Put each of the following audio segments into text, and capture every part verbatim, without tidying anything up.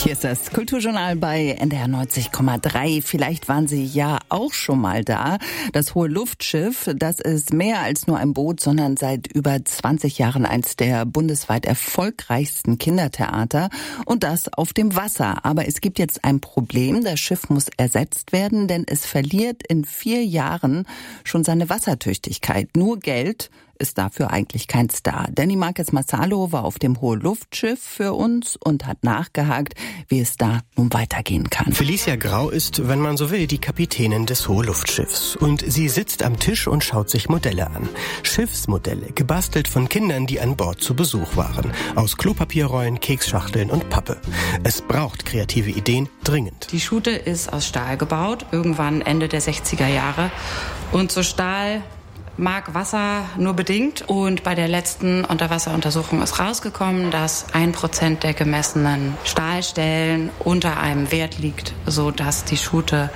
Hier ist das Kulturjournal bei N D R neunzig Komma drei. Vielleicht waren Sie ja auch schon mal da. Das Hohe Luftschiff, das ist mehr als nur ein Boot, sondern seit über zwanzig Jahren eins der bundesweit erfolgreichsten Kindertheater. Und das auf dem Wasser. Aber es gibt jetzt ein Problem. Das Schiff muss ersetzt werden, denn es verliert in vier Jahren schon seine Wassertüchtigkeit. Nur Geld ist dafür eigentlich kein Star. Danny Marquez Massalo war auf dem Hohe Luftschiff für uns und hat nachgehakt, wie es da nun weitergehen kann. Felicia Grau ist, wenn man so will, die Kapitänin des Hohe Luftschiffs. Und sie sitzt am Tisch und schaut sich Modelle an. Schiffsmodelle, gebastelt von Kindern, die an Bord zu Besuch waren. Aus Klopapierrollen, Keksschachteln und Pappe. Es braucht kreative Ideen dringend. Die Schute ist aus Stahl gebaut, irgendwann Ende der sechziger Jahre. Und so Stahl mag Wasser nur bedingt. Und bei der letzten Unterwasseruntersuchung ist rausgekommen, dass ein Prozent der gemessenen Stahlstellen unter einem Wert liegt, sodass die Schute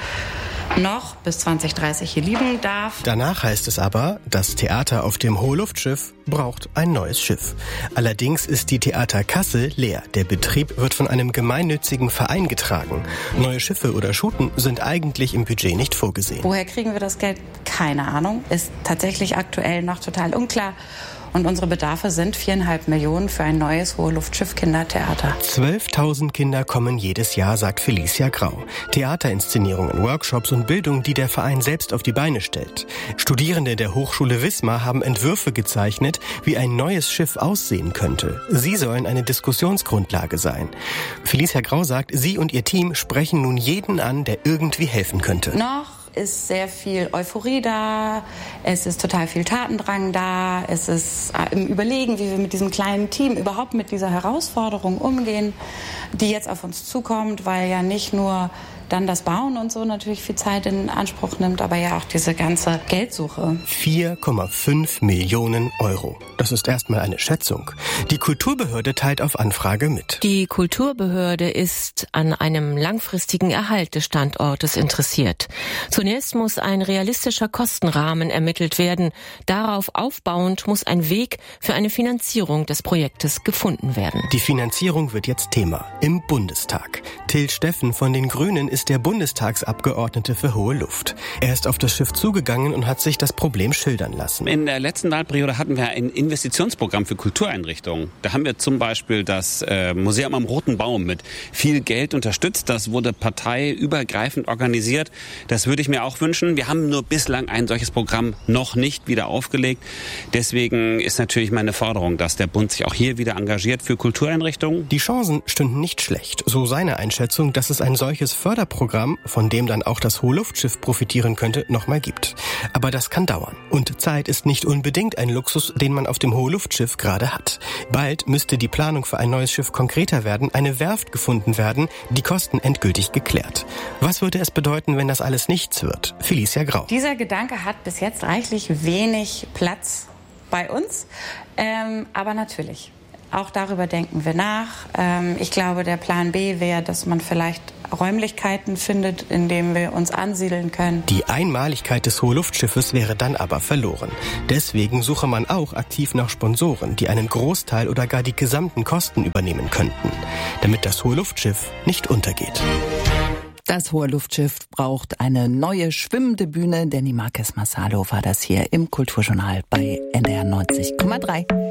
noch bis zwanzig dreißig hier liegen darf. Danach heißt es aber, das Theater auf dem Hohe Luftschiff braucht ein neues Schiff. Allerdings ist die Theaterkasse leer. Der Betrieb wird von einem gemeinnützigen Verein getragen. Neue Schiffe oder Schuten sind eigentlich im Budget nicht vorgesehen. Woher kriegen wir das Geld? Keine Ahnung. Ist tatsächlich aktuell noch total unklar. Und unsere Bedarfe sind viereinhalb Millionen für ein neues Hohe Luftschiff Kindertheater. zwölftausend Kinder kommen jedes Jahr, sagt Felicia Grau. Theaterinszenierungen, Workshops und Bildung, die der Verein selbst auf die Beine stellt. Studierende der Hochschule Wismar haben Entwürfe gezeichnet, wie ein neues Schiff aussehen könnte. Sie sollen eine Diskussionsgrundlage sein. Felicia Grau sagt, sie und ihr Team sprechen nun jeden an, der irgendwie helfen könnte. Noch ist sehr viel Euphorie da, es ist total viel Tatendrang da, es ist im Überlegen, wie wir mit diesem kleinen Team überhaupt mit dieser Herausforderung umgehen, die jetzt auf uns zukommt, weil ja nicht nur dann das Bauen und so natürlich viel Zeit in Anspruch nimmt, aber ja auch diese ganze Geldsuche. vier Komma fünf Millionen Euro. Das ist erstmal eine Schätzung. Die Kulturbehörde teilt auf Anfrage mit. Die Kulturbehörde ist an einem langfristigen Erhalt des Standortes interessiert. Zunächst muss ein realistischer Kostenrahmen ermittelt werden. Darauf aufbauend muss ein Weg für eine Finanzierung des Projektes gefunden werden. Die Finanzierung wird jetzt Thema im Bundestag. Till Steffen von den Grünen ist der Bundestagsabgeordnete für Hohe Luft. Er ist auf das Schiff zugegangen und hat sich das Problem schildern lassen. In der letzten Wahlperiode hatten wir ein Investitionsprogramm für Kultureinrichtungen. Da haben wir zum Beispiel das äh, Museum am Roten Baum mit viel Geld unterstützt. Das wurde parteiübergreifend organisiert. Das würde ich mir auch wünschen. Wir haben nur bislang ein solches Programm noch nicht wieder aufgelegt. Deswegen ist natürlich meine Forderung, dass der Bund sich auch hier wieder engagiert für Kultureinrichtungen. Die Chancen stünden nicht schlecht. So seine Einschätzung, dass es ein solches Förderprogramm, von dem dann auch das Hohe Luftschiff profitieren könnte, nochmal gibt. Aber das kann dauern. Und Zeit ist nicht unbedingt ein Luxus, den man auf dem Hohe Luftschiff gerade hat. Bald müsste die Planung für ein neues Schiff konkreter werden, eine Werft gefunden werden, die Kosten endgültig geklärt. Was würde es bedeuten, wenn das alles nichts wird? Felicia Grau. Dieser Gedanke hat bis jetzt reichlich wenig Platz bei uns, ähm, aber natürlich. Auch darüber denken wir nach. Ähm, ich glaube, der Plan B wäre, dass man vielleicht Räumlichkeiten findet, in denen wir uns ansiedeln können. Die Einmaligkeit des Hohe Luftschiffes wäre dann aber verloren. Deswegen suche man auch aktiv nach Sponsoren, die einen Großteil oder gar die gesamten Kosten übernehmen könnten, damit das Hohe Luftschiff nicht untergeht. Das Hohe Luftschiff braucht eine neue schwimmende Bühne. Danny Marquez Massalo war das hier im Kulturjournal bei N D R neunzig Komma drei.